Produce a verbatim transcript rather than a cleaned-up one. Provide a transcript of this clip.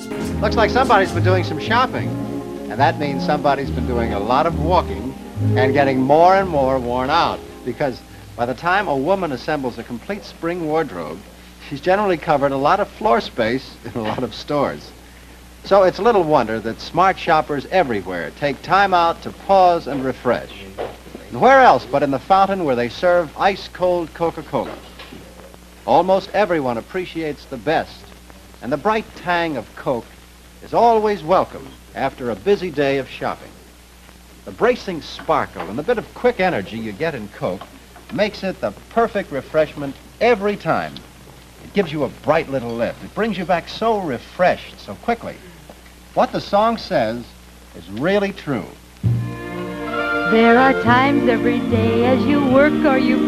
Looks like somebody's been doing some shopping. And that means somebody's been doing a lot of walking and getting more and more worn out. Because by the time a woman assembles a complete spring wardrobe, she's generally covered a lot of floor space in a lot of stores. So it's little wonder that smart shoppers everywhere take time out to pause and refresh. And where else but in the fountain where they serve ice-cold Coca-Cola? Almost everyone appreciates the best, and the bright tang of Coke is always welcome after a busy day of shopping. The bracing sparkle and the bit of quick energy you get in Coke makes it the perfect refreshment every time. It gives you a bright little lift. It brings you back so refreshed so quickly. What the song says is really true. There are times every day as you work or you